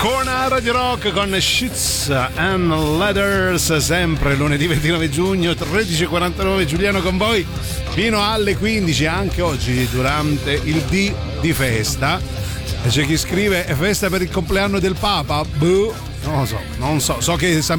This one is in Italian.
Corner Radio Rock con Sheets and Leathers, sempre lunedì 29 giugno 13:49. Giuliano con voi fino alle 15, anche oggi durante il D di festa. E c'è chi scrive: è festa per il compleanno del Papa? Boh, non lo so, so che